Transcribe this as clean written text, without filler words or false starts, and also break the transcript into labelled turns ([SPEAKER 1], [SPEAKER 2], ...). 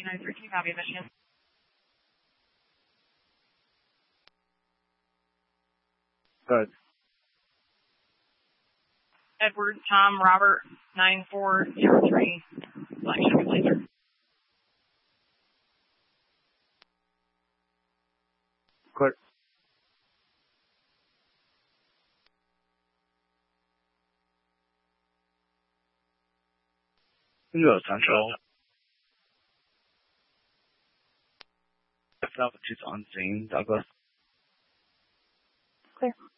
[SPEAKER 1] 93, can you copy Michigan?
[SPEAKER 2] Good.
[SPEAKER 1] Edward, Tom, Robert, 9403, Black Chevy Blazer.
[SPEAKER 2] Clear. Bingo Central. Altitude's on scene, Douglas.
[SPEAKER 1] Clear.